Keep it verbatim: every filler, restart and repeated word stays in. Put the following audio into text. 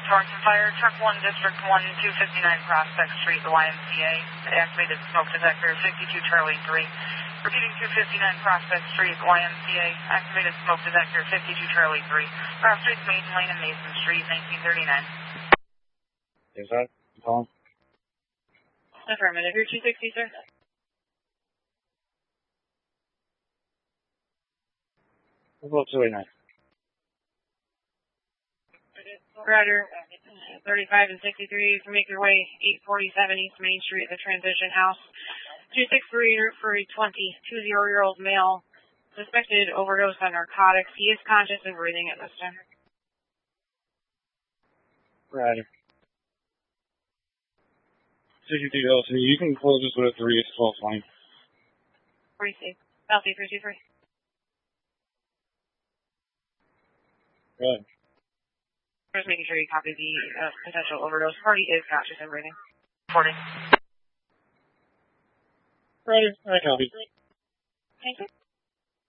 Thornton Fire, Truck one, District one, two fifty-nine Prospect Street, the Y M C A. Activated smoke detector fifty-two Charlie three. Repeating two fifty-nine Prospect Street, Y M C A. Activated smoke detector fifty-two Charlie three. Cross Street, Maiden Lane, and Mason Street, nineteen thirty-nine. Is that Colin? Affirmative. You're two sixty, sir. About two eighty-nine. Roger. thirty-five and sixty-three, make your way eight forty-seven East Main Street, the Transition House. two six three for a twenty-two-year-old male, suspected overdose on narcotics. He is conscious and breathing at this time. Roger. sixty-two L C, you can close this with a three, it's twelve twenty. Pretty safe. L C three two three. Good. Just making sure you copy the uh, potential overdose. Party is conscious and breathing. forty. Roger, I copy. Thank you.